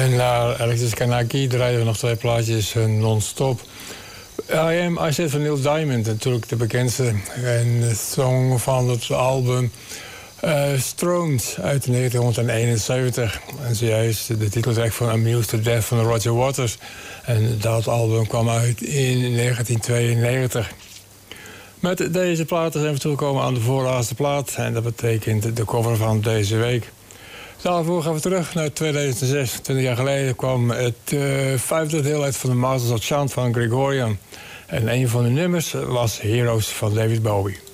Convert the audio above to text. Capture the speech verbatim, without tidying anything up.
En na Alexis Kanaki draaien we nog twee plaatjes uh, non-stop. I Am I Said van Neil Diamond, natuurlijk de bekendste. En de song van het album uh, Strones uit negentien eenenzeventig. En zojuist de titeltrack van Amused to Death van Roger Waters. En dat album kwam uit in negentien tweeënnegentig. Met deze platen zijn we toegekomen aan de voorlaatste plaat. En dat betekent de cover van deze week. Daarvoor gaan we terug naar tweeduizend zes. twintig jaar geleden kwam het uh, vijfde deel uit van de Masters of Chant van Gregorian. En een van de nummers was Heroes van David Bowie.